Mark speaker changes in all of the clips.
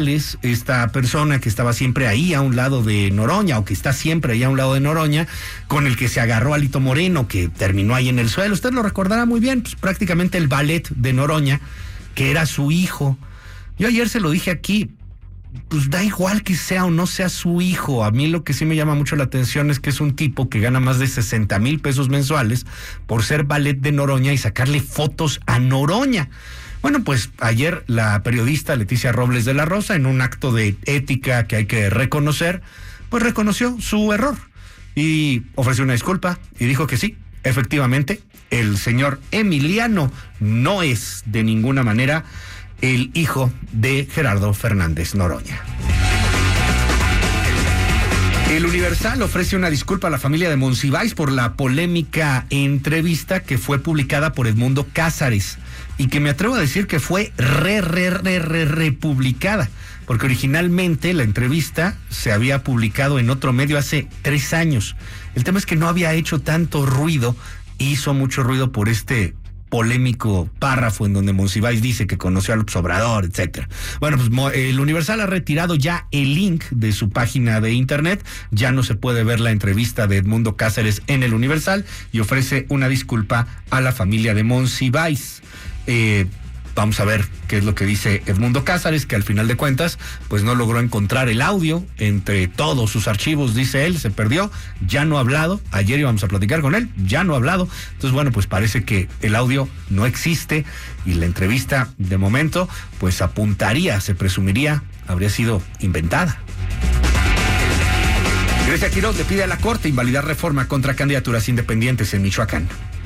Speaker 1: esta persona que estaba siempre ahí a un lado de Noroña, o que está siempre ahí a un lado de Noroña, con el que se agarró Alito Moreno, que terminó ahí en el suelo. Usted lo recordará muy bien, pues prácticamente el ballet de Noroña, que era su hijo. Yo ayer se lo dije aquí, pues da igual que sea o no sea su hijo. A mí lo que sí me llama mucho la atención es que es un tipo que gana más de 60,000 pesos mensuales por ser ballet de Noroña y sacarle fotos a Noroña. Bueno, pues ayer la periodista Leticia Robles de la Rosa, en un acto de ética que hay que reconocer, pues reconoció su error y ofreció una disculpa y dijo que sí, efectivamente, el señor Emiliano no es de ninguna manera el hijo de Gerardo Fernández Noroña. El Universal ofrece una disculpa a la familia de Monsiváis por la polémica entrevista que fue publicada por Edmundo Cázares y que me atrevo a decir que fue republicada, porque originalmente la entrevista se había publicado en otro medio hace 3 años. El tema es que no había hecho tanto ruido, hizo mucho ruido por este polémico párrafo en donde Monsiváis dice que conoció a López Obrador, etcétera. Bueno, pues el Universal ha retirado ya el link de su página de internet, ya no se puede ver la entrevista de Edmundo Cázares en el Universal y ofrece una disculpa a la familia de Monsiváis. Vamos a ver qué es lo que dice Edmundo Cázares, que al final de cuentas, pues no logró encontrar el audio entre todos sus archivos, dice él, se perdió, ya no ha hablado, ayer íbamos a platicar con él, ya no ha hablado, entonces bueno, pues parece que el audio no existe y la entrevista de momento, pues apuntaría, se presumiría, habría sido inventada. Grecia Quiroz le pide a la Corte invalidar reforma contra candidaturas independientes en Michoacán.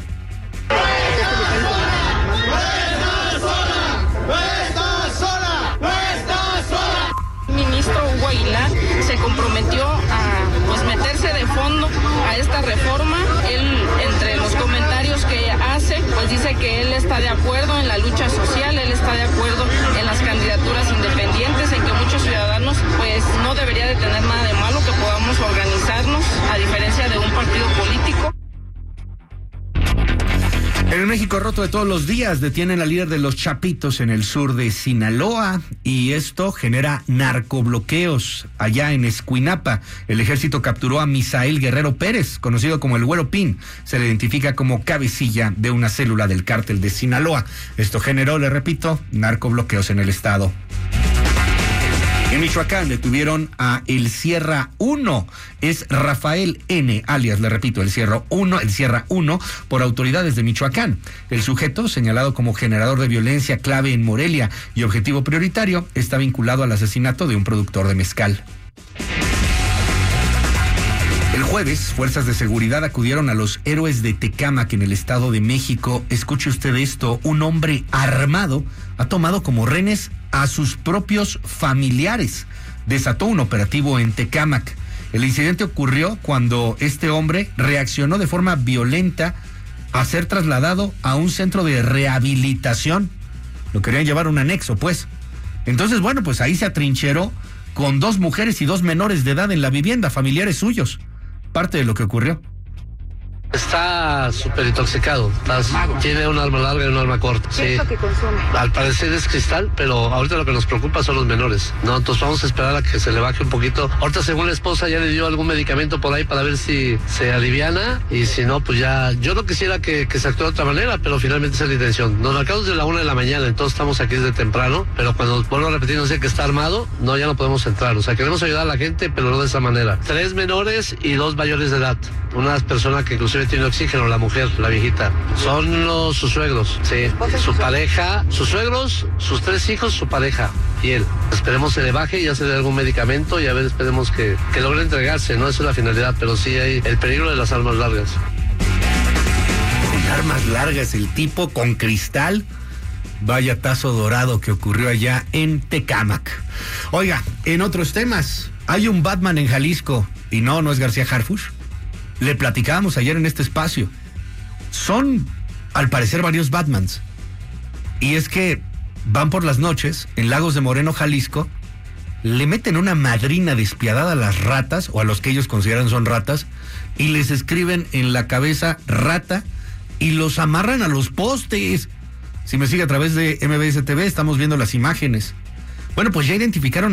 Speaker 2: Se comprometió a meterse de fondo a esta reforma. Él, entre los comentarios que hace, pues dice que él está de acuerdo en la lucha social, él está de acuerdo en las candidaturas independientes, en que muchos ciudadanos pues no debería de tener nada de malo que podamos organizarnos, a diferencia de un partido político.
Speaker 1: En el México roto de todos los días detienen al líder de los Chapitos en el sur de Sinaloa y esto genera narcobloqueos allá en Escuinapa. El ejército capturó a Misael Guerrero Pérez, conocido como el Güero Pin. Se le identifica como cabecilla de una célula del cártel de Sinaloa. Esto generó, le repito, narcobloqueos en el estado. En Michoacán detuvieron a el Sierra 1, es Rafael N., alias, le repito, el Sierra 1, por autoridades de Michoacán. El sujeto, señalado como generador de violencia clave en Morelia y objetivo prioritario, está vinculado al asesinato de un productor de mezcal. El jueves, fuerzas de seguridad acudieron a los Héroes de Tecámac en el Estado de México. Escuche usted esto, un hombre armado ha tomado como rehenes a sus propios familiares. Desató un operativo en Tecámac. El incidente ocurrió cuando este hombre reaccionó de forma violenta a ser trasladado a un centro de rehabilitación. Lo querían llevar a un anexo, pues. Entonces, bueno, pues ahí se atrincheró con 2 mujeres y 2 menores de edad en la vivienda, familiares suyos. Parte de lo que ocurrió.
Speaker 3: Está súper intoxicado, tiene un arma larga y un arma corta.
Speaker 4: ¿Qué es lo que consume?
Speaker 3: Al parecer es cristal, pero ahorita lo que nos preocupa son los menores, ¿no? Entonces vamos a esperar a que se le baje un poquito. Ahorita según la esposa ya le dio algún medicamento por ahí para ver si se aliviana y si no, pues ya, yo no quisiera que se actúe de otra manera, pero finalmente esa es la intención. Nos marcamos de la 1 de la mañana, entonces estamos aquí desde temprano, pero cuando vuelvo a repetir, no sé que está armado, no, ya no podemos entrar. O sea, queremos ayudar a la gente, pero no de esa manera. 3 menores y 2 mayores de edad. Una persona que inclusive tiene oxígeno, la mujer, la viejita. Son sus suegros, sí. Su pareja, sus suegros, sus 3 hijos, su pareja y él. Esperemos se le baje y ya se le dé algún medicamento y a ver, esperemos que logre entregarse, ¿no? Esa es la finalidad, pero sí hay el peligro de las armas largas.
Speaker 1: Con armas largas, el tipo con cristal. Vaya tazo dorado que ocurrió allá en Tecámac. Oiga, en otros temas, hay un Batman en Jalisco y no es García Harfuch. Le platicábamos ayer en este espacio. Son, al parecer, varios Batmans. Y es que van por las noches en Lagos de Moreno, Jalisco, le meten una madrina despiadada a las ratas, o a los que ellos consideran son ratas, y les escriben en la cabeza rata y los amarran a los postes. Si me sigue a través de MBS TV, estamos viendo las imágenes. Bueno, pues ya identificaron